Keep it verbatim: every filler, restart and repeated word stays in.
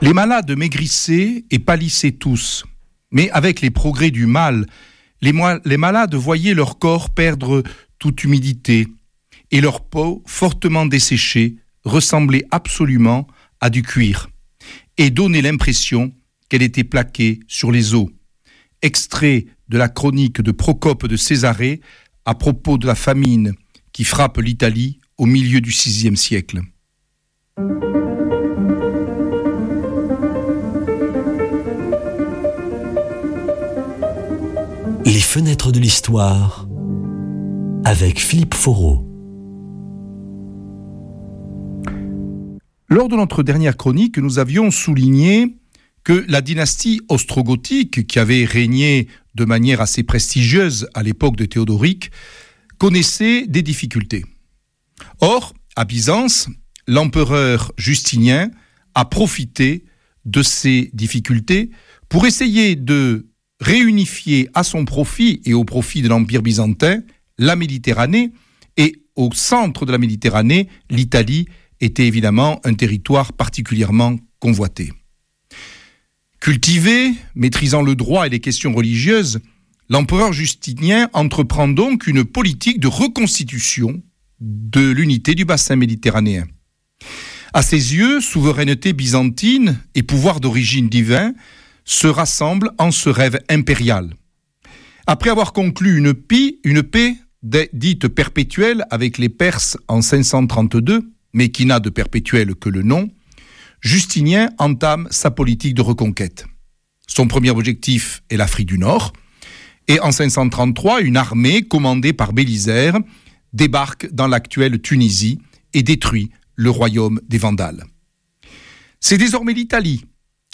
Les malades maigrissaient et pâlissaient tous, mais avec les progrès du mal, les, mo- les malades voyaient leur corps perdre toute humidité et leur peau fortement desséchée ressemblait absolument à du cuir et donnait l'impression qu'elle était plaquée sur les os. Extrait de la chronique de Procope de Césarée à propos de la famine qui frappe l'Italie au milieu du sixième siècle. Les fenêtres de l'histoire avec Philippe Foreau. Lors de notre dernière chronique, nous avions souligné que la dynastie ostrogothique, qui avait régné de manière assez prestigieuse à l'époque de Théodoric, connaissait des difficultés. Or, à Byzance, l'empereur Justinien a profité de ces difficultés pour essayer de réunifier à son profit et au profit de l'Empire byzantin la Méditerranée, et au centre de la Méditerranée, l'Italie était évidemment un territoire particulièrement convoité. Cultivé, maîtrisant le droit et les questions religieuses, l'empereur Justinien entreprend donc une politique de reconstitution de l'unité du bassin méditerranéen. À ses yeux, souveraineté byzantine et pouvoir d'origine divin se rassemblent en ce rêve impérial. Après avoir conclu une, paix, une paix dite perpétuelle avec les Perses en cinq cent trente-deux, mais qui n'a de perpétuel que le nom, Justinien entame sa politique de reconquête. Son premier objectif est l'Afrique du Nord, et en cinq cent trente-trois, une armée commandée par Bélisère débarque dans l'actuelle Tunisie et détruit le royaume des Vandales. C'est désormais l'Italie